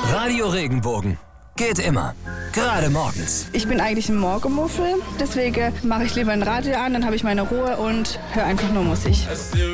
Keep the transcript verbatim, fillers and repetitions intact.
Radio Regenbogen. Geht immer. Gerade morgens. Ich bin eigentlich ein Morgenmuffel, deswegen mache ich lieber ein Radio an, dann habe ich meine Ruhe und höre einfach nur Musik.